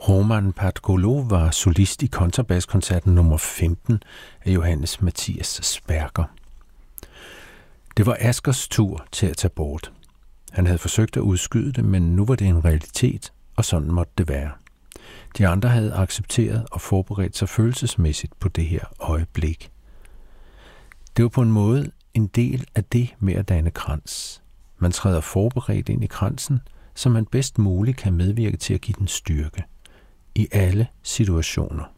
Roman Partgolo var solist i kontrabaskoncerten nummer 15 af Johannes Mathias Sperger. Det var Askers tur til at tage bort. Han havde forsøgt at udskyde det, men nu var det en realitet, og sådan måtte det være. De andre havde accepteret og forberedt sig følelsesmæssigt på det her øjeblik. Det var på en måde en del af det med at danne krans. Man træder forberedt ind i kransen, så man bedst muligt kan medvirke til at give den styrke. I alle situationer.